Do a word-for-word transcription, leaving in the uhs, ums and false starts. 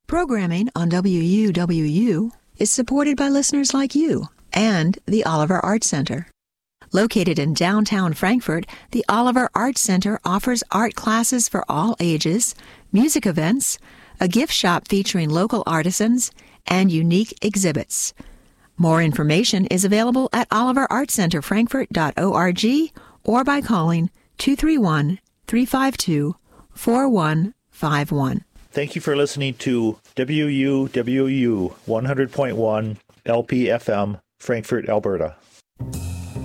Programming on W U W U is supported by listeners like you and the Oliver Art Center. Located in downtown Frankfort, the Oliver Art Center offers art classes for all ages, music events, a gift shop featuring local artisans, and unique exhibits. More information is available at oliver art center frankfort dot org or by calling two three one, three five two, four one five one. Thank you for listening to W U W U one hundred point one L P F M, Frankfort, Alberta.